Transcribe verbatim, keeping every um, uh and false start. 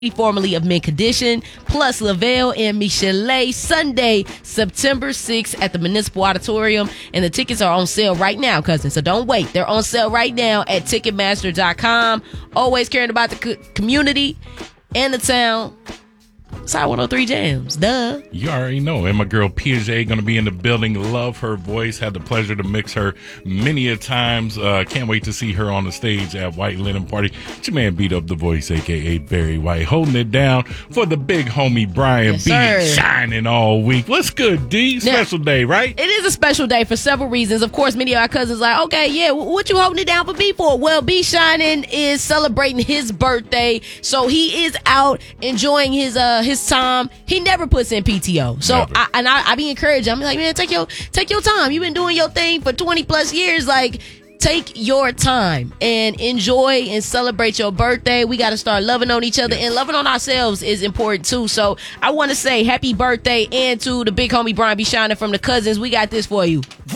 formerly of Mint Condition, plus Lavelle and Michelet, Sunday, September sixth at the Municipal Auditorium. And the tickets are on sale right now, cousins. So don't wait. They're on sale right now at Ticketmaster dot com. Always caring about the co- community and the town. Side one oh three Jams, duh. You already know. And my girl Piaget going to be in the building. Love her voice. Had the pleasure to mix her many a times. Uh, can't wait to see her on the stage at White Linen Party. It's your man Beat Up the Voice, a k a. Barry White, holding it down for the big homie Brian Yes, B. sir. Shining all week. What's good, D? Special Now, day, right? It is a special day for several reasons. Of course, many of our cousins like, okay, yeah, what you holding it down for B for? Well, B Shining is celebrating his birthday, so he is out enjoying his uh his time. He never puts in P T O. So Never. I, and I, I be encouraging. I'm like, man, take your take your time. You've been doing your thing for twenty plus years. Like, take your time and enjoy and celebrate your birthday. We got to start loving on each other, Yes. and loving on ourselves is important too. So I want to say happy birthday and to the big homie Brian B. Shining from the cousins. We got this for you.